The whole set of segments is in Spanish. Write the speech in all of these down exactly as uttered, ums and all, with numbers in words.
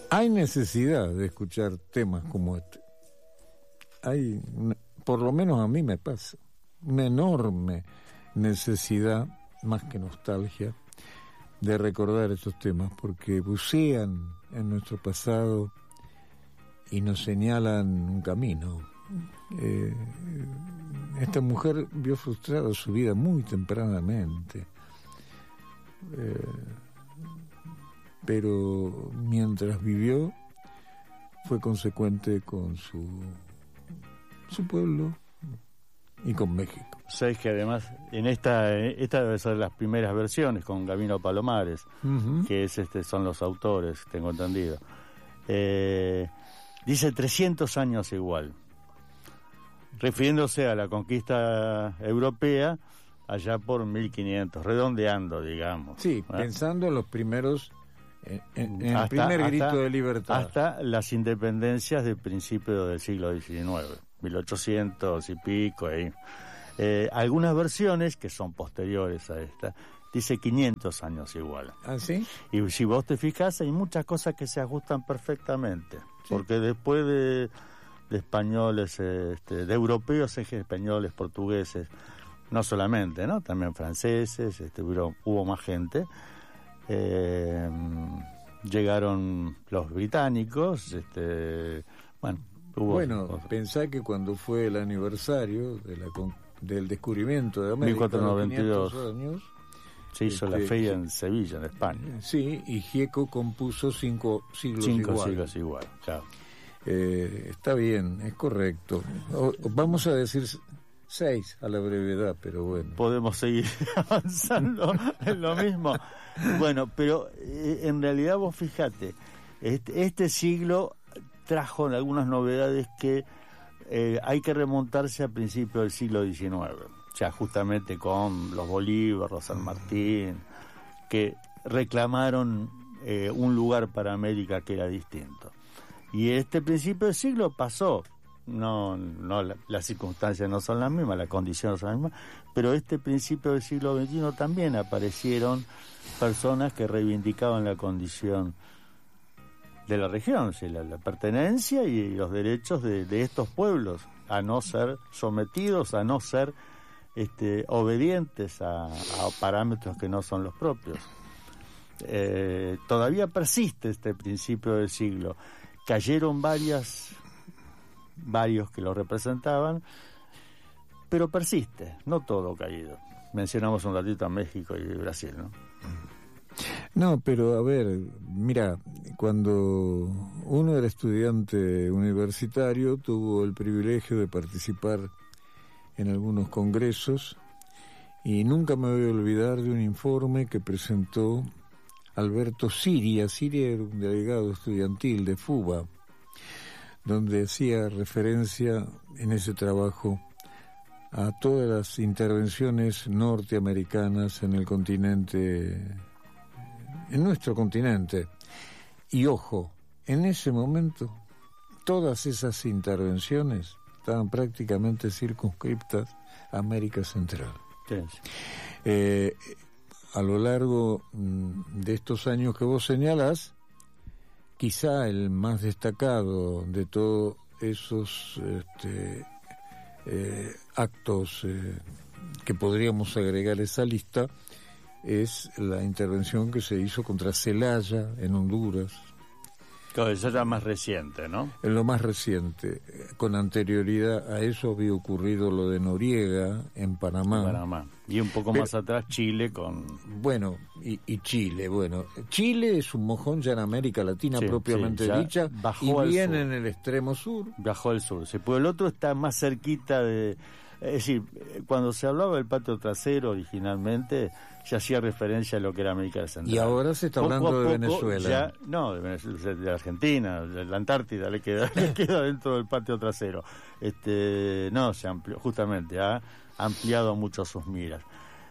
hay necesidad de escuchar temas como este. Hay, una, por lo menos a mí me pasa, una enorme necesidad, más que nostalgia, de recordar estos temas, porque bucean en nuestro pasado y nos señalan un camino. Eh, esta mujer vio frustrada su vida muy tempranamente, eh, pero mientras vivió fue consecuente con su su pueblo y con México. Sabes que además en esta esta debe ser las primeras versiones con Gabino Palomares, uh-huh. que es este son los autores, tengo entendido. Eh, dice trescientos años igual, refiriéndose a la conquista europea allá por mil quinientos, redondeando, digamos. Sí, ¿eh? Pensando en los primeros, en, en, en hasta, el primer grito hasta, de libertad. Hasta las independencias de principios del siglo diecinueve, mil ochocientos y pico, ahí. Eh, algunas versiones, que son posteriores a esta, dice quinientos años igual. ¿Ah, sí? Y si vos te fijas, hay muchas cosas que se ajustan perfectamente, sí. Porque después de, de españoles, este, de europeos, españoles, portugueses, no solamente, ¿no? También franceses, este, hubo, hubo más gente. Eh, llegaron los británicos, este, bueno, hubo... Bueno, pensá que cuando fue el aniversario de la con, del descubrimiento de América, mil cuatrocientos noventa y dos años, se hizo este, la feria en Sevilla, en España. Sí, y Gieco compuso cinco siglos cinco igual. siglos igual, claro. Eh, está bien, es correcto. O, vamos a decir seis a la brevedad, pero bueno. Podemos seguir avanzando en lo mismo. Bueno, pero eh, en realidad vos fíjate, este, este siglo trajo algunas novedades que eh, hay que remontarse a principios del siglo diecinueve, ya justamente con los Bolívar, los San Martín, que reclamaron eh, un lugar para América que era distinto. Y este principio del siglo pasó, no, no la, las circunstancias no son las mismas, las condiciones son las mismas, pero este principio del siglo veintiuno también aparecieron personas que reivindicaban la condición de la región, o sea, la, la pertenencia y los derechos de, de estos pueblos a no ser sometidos, a no ser este, obedientes a, a parámetros que no son los propios. Eh, todavía persiste este principio del siglo. Cayeron varias, varios que lo representaban, pero persiste, no todo caído. Mencionamos un ratito a México y Brasil, ¿no? No, pero a ver, mira, cuando uno era estudiante universitario tuvo el privilegio de participar en algunos congresos y nunca me voy a olvidar de un informe que presentó Alberto Siria. Siria era un delegado estudiantil de FUBA, donde hacía referencia en ese trabajo a todas las intervenciones norteamericanas en el continente, en nuestro continente. Y ojo, en ese momento todas esas intervenciones estaban prácticamente circunscriptas a América Central. Sí, sí. Eh, a lo largo de estos años que vos señalás, quizá el más destacado de todos esos este, eh, actos eh, que podríamos agregar a esa lista es la intervención que se hizo contra Celaya en Honduras. Claro, eso ya más reciente, ¿no? En lo más reciente. Con anterioridad a eso había ocurrido lo de Noriega en Panamá. Panamá. Y un poco Pero, más atrás Chile con... Bueno, y, y Chile, bueno. Chile es un mojón ya en América Latina, sí, propiamente sí, dicha, bajó y bien sur. En el extremo sur. Bajó al sur, sí, pues el otro está más cerquita de... Es decir, cuando se hablaba del patio trasero originalmente, se hacía referencia a lo que era América Central. Y ahora se está poco hablando de poco Venezuela. Ya, no, de Venezuela, de Argentina, de la Antártida le queda, le queda dentro del patio trasero. Este, no, se amplió, justamente, ha ampliado mucho sus miras.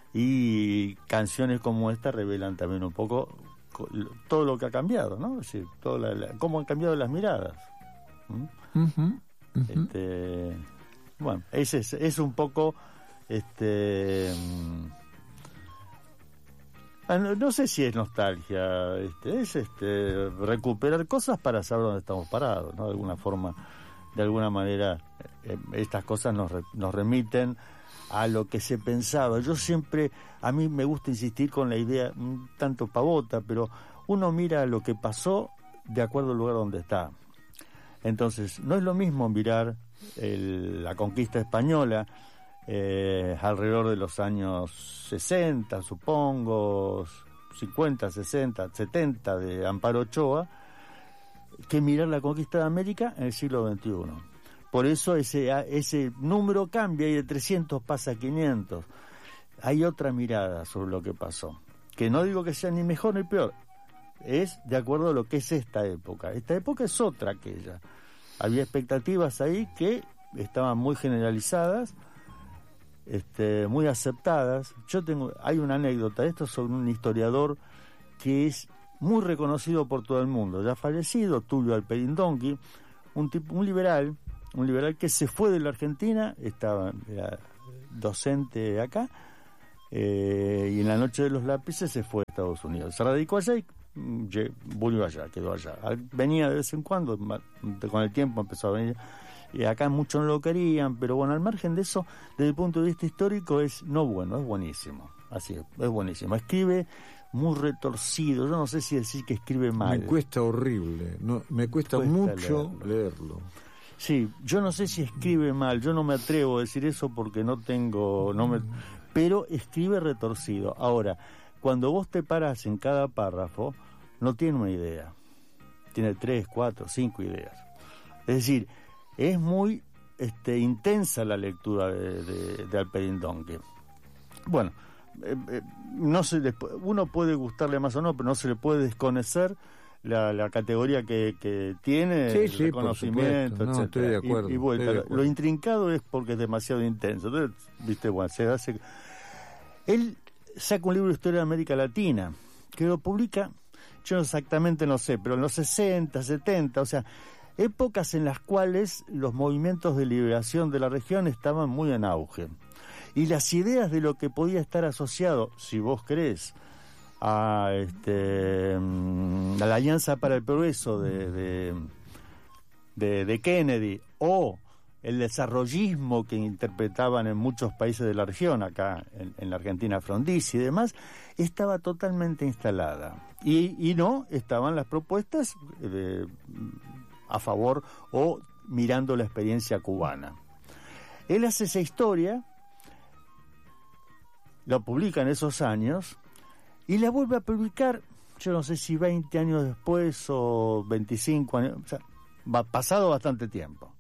Y canciones como esta revelan también un poco todo lo que ha cambiado, ¿no? Es decir, toda la, la, cómo han cambiado las miradas. ¿Mm? Uh-huh, uh-huh. Este... Bueno, ese es, es un poco este No, no sé si es nostalgia, este, es este recuperar cosas para saber dónde estamos parados, ¿no? De alguna forma, de alguna manera, eh, estas cosas nos, re, nos remiten a lo que se pensaba. Yo siempre, a mí me gusta insistir con la idea, un tanto pavota, pero uno mira lo que pasó de acuerdo al lugar donde está. Entonces, no es lo mismo mirar el, la conquista española, Eh, alrededor de los años sesenta, supongo, cincuenta, sesenta, setenta de Amparo Ochoa, que mirar la conquista de América en el siglo veintiuno. Por eso ese, ese número cambia y de trescientos pasa a quinientos. Hay otra mirada sobre lo que pasó, que no digo que sea ni mejor ni peor, es de acuerdo a lo que es esta época. Esta época es otra que ella. Había expectativas ahí que estaban muy generalizadas, Este, muy aceptadas. Yo tengo, hay una anécdota de esto sobre un historiador que es muy reconocido por todo el mundo, ya fallecido, Tulio Alperindongui, un tipo, un liberal, un liberal que se fue de la Argentina, estaba era docente acá, eh, y en la noche de los lápices se fue a Estados Unidos, se radicó allá y volvió allá, quedó allá. Venía de vez en cuando, con el tiempo empezó a venir. Y acá muchos no lo querían, pero bueno, al margen de eso, desde el punto de vista histórico es no bueno, es buenísimo. Así es, es buenísimo. Escribe muy retorcido, yo no sé si decir que escribe mal. Me cuesta horrible, no, me cuesta, cuesta mucho leerlo. leerlo. Sí, yo no sé si escribe mal, yo no me atrevo a decir eso porque no tengo, no me, pero escribe retorcido. Ahora, cuando vos te paras en cada párrafo, no tiene una idea, tiene tres, cuatro, cinco ideas. Es decir, es muy este, intensa la lectura de, de, de Alperindongui. Bueno, eh, eh, no se le, uno puede gustarle más o no, pero no se le puede desconocer la, la categoría que, que tiene, sí, el sí, reconocimiento, no, etcétera. estoy de acuerdo, y, y vuelta. estoy de acuerdo. Lo intrincado es porque es demasiado intenso. Entonces, viste, bueno, se hace. Él saca un libro de historia de América Latina, que lo publica, yo exactamente no sé, pero en los sesenta, setenta, o sea, épocas en las cuales los movimientos de liberación de la región estaban muy en auge. Y las ideas de lo que podía estar asociado, si vos crees, a, este, a la Alianza para el Progreso de, de, de, de Kennedy, o el desarrollismo que interpretaban en muchos países de la región, acá en, en la Argentina Frondizi y demás, estaba totalmente instalada. Y, y no estaban las propuestas de, a favor o mirando la experiencia cubana. Él hace esa historia, la publica en esos años y la vuelve a publicar, yo no sé si veinte años después o veinticinco años, o sea, va pasado bastante tiempo.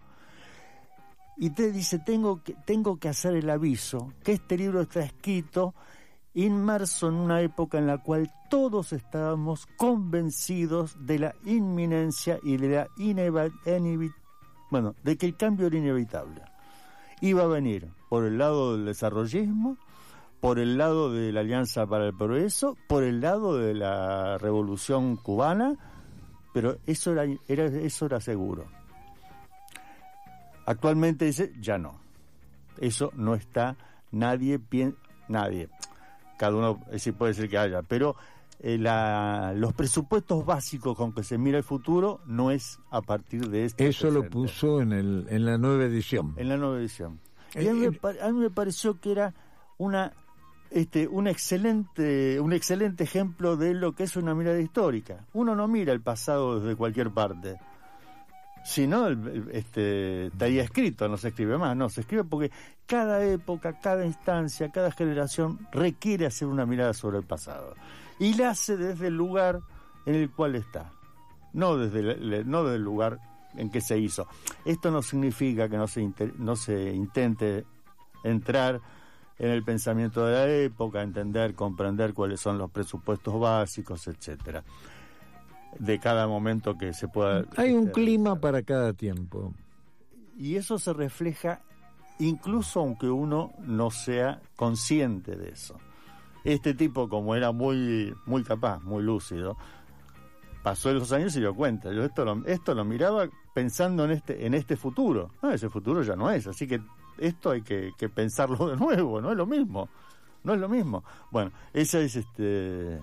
Y te dice, tengo que, tengo que hacer el aviso, que este libro está escrito inmerso en una época en la cual todos estábamos convencidos de la inminencia y de la inevitabilidad, bueno, de que el cambio era inevitable. Iba a venir por el lado del desarrollismo, por el lado de la Alianza para el Progreso, por el lado de la Revolución Cubana, pero eso era, era, eso era seguro. Actualmente dice, ya no. Eso no está, nadie piensa, nadie. Cada uno sí puede ser que haya, pero eh, la, los presupuestos básicos con que se mira el futuro no es a partir de este Eso presente. Lo puso en el en la nueva edición. En la nueva edición. Y a mí, eh, me, a mí me pareció que era una este un excelente un excelente ejemplo de lo que es una mirada histórica. Uno no mira el pasado desde cualquier parte. Si no, este, estaría escrito, no se escribe más, no, se escribe porque cada época, cada instancia, cada generación requiere hacer una mirada sobre el pasado. Y la hace desde el lugar en el cual está, no desde el, no desde el lugar en que se hizo. Esto no significa que no se, inter, no se intente entrar en el pensamiento de la época, entender, comprender cuáles son los presupuestos básicos, etcétera, de cada momento que se pueda. Hay un clima para cada tiempo. Y eso se refleja incluso aunque uno no sea consciente de eso. Este tipo, como era muy muy capaz, muy lúcido, pasó los años y se dio cuenta. Yo esto lo, esto lo miraba pensando en este en este futuro. No, ese futuro ya no es, así que esto hay que, que pensarlo de nuevo, no es lo mismo. No no es lo mismo. Bueno, esa es este...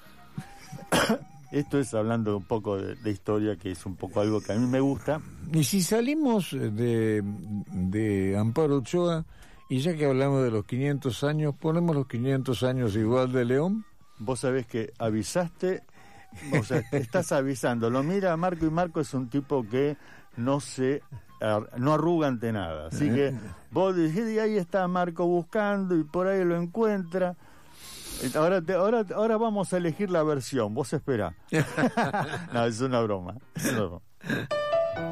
Esto es hablando un poco de, de historia, que es un poco algo que a mí me gusta. Y si salimos de, de Amparo Ochoa, y ya que hablamos de los quinientos años, ponemos los quinientos años igual de León. Vos sabés que avisaste, o sea, estás avisando. Lo mira a Marco, y Marco es un tipo que no se no arruga ante nada. Así que vos dijiste, y ahí está Marco buscando, y por ahí lo encuentra. Ahora, te, ahora, ahora vamos a elegir la versión, vos esperá. No, es una broma. Es una broma.